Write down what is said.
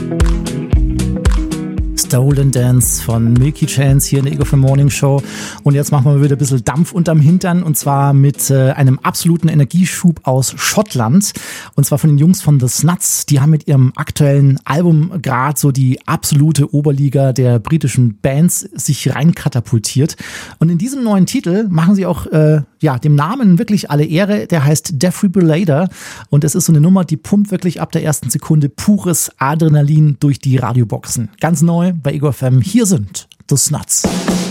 Stolen Dance von Milky Chance hier in der Ego FM Morning Show. Und jetzt machen wir wieder ein bisschen Dampf unterm Hintern, und zwar mit einem absoluten Energieschub aus Schottland. Und zwar von den Jungs von The Snuts. Die haben mit ihrem aktuellen Album gerade so die absolute Oberliga der britischen Bands sich reinkatapultiert. Und in diesem neuen Titel machen sie auch dem Namen wirklich alle Ehre. Der heißt Defibrillator. Und es ist so eine Nummer, die pumpt wirklich ab der ersten Sekunde pures Adrenalin durch die Radioboxen. Ganz neu bei Ego FM. Hier sind The Snuts.